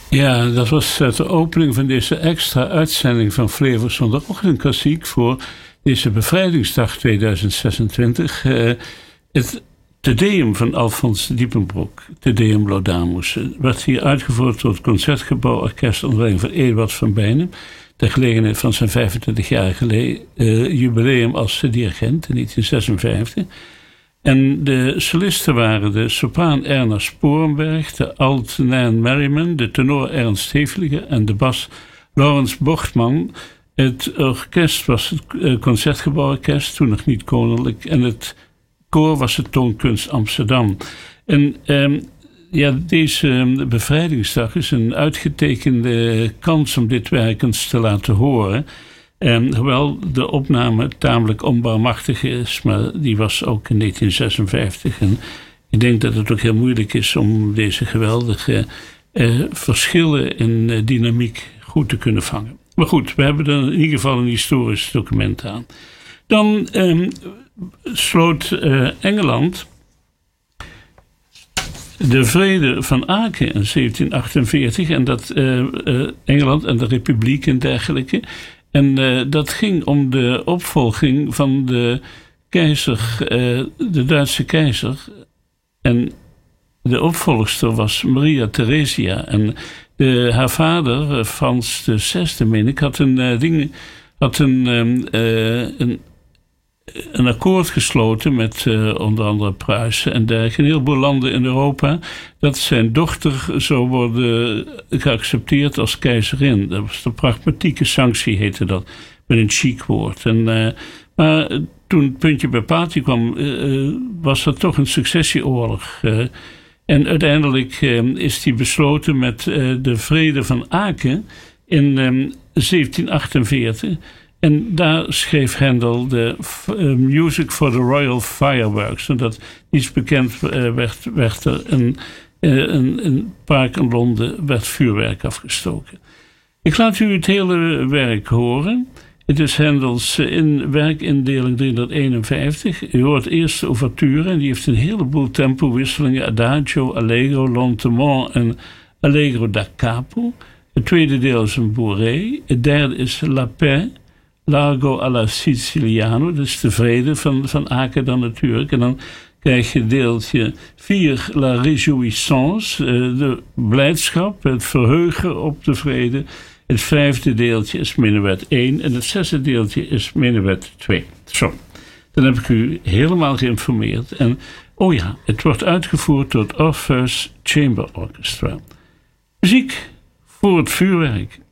Ja, dat was de opening van deze extra uitzending van Flevo Zondagochtend Klassiek voor deze bevrijdingsdag 2026. Het Te Deum van Alfons Diepenbroek, Te Deum Laudamus, werd hier uitgevoerd door het Concertgebouworkest onder leiding van Eduard van Bijnem, ter gelegenheid van zijn 25-jarige jubileum als dirigent in 1956. En de solisten waren de sopraan Erna Sporenberg, de alt Nan Merriman, de tenor Ernst Heveliger en de bas Laurens Bochtman. Het orkest was het Concertgebouworkest, toen nog niet koninklijk, en het koor was het Toonkunst Amsterdam. En deze bevrijdingsdag is een uitgetekende kans om dit werk eens te laten horen. Hoewel de opname tamelijk onbarmachtig is, maar die was ook in 1956. En ik denk dat het ook heel moeilijk is om deze geweldige verschillen in dynamiek goed te kunnen vangen. Maar goed, we hebben er in ieder geval een historisch document aan. Dan sloot Engeland de Vrede van Aken in 1748 en dat Engeland en de Republiek en dergelijke. En dat ging om de opvolging van de keizer, de Duitse keizer. En de opvolgster was Maria Theresia. En haar vader, Frans VI, meen ik, had een akkoord gesloten met onder andere Pruisen en dergelijke, een heleboel landen in Europa, dat zijn dochter zou worden geaccepteerd als keizerin. Dat was de pragmatieke sanctie, heette dat, met een chic woord. Maar toen het puntje bij paaltje kwam, was er toch een successieoorlog. En uiteindelijk is die besloten met de Vrede van Aken in 1748. En daar schreef Handel de Music for the Royal Fireworks. En dat iets bekend werd er een park in Londen werd vuurwerk afgestoken. Ik laat u het hele werk horen. Het is Handels werkindeling 351. U hoort eerst de ouverture en die heeft een heleboel tempowisselingen. Adagio, Allegro, Lentement en Allegro da capo. Het tweede deel is een bourrée. Het derde is La Paix. Largo alla Siciliano, dat is de vrede van Aken dan natuurlijk. En dan krijg je deeltje 4, La Réjouissance, de blijdschap, het verheugen op de vrede. Het vijfde deeltje is Menuet 1 en het zesde deeltje is Menuet 2. Zo, dan heb ik u helemaal geïnformeerd. En oh ja, het wordt uitgevoerd door het Orpheus Chamber Orchestra. Muziek voor het vuurwerk.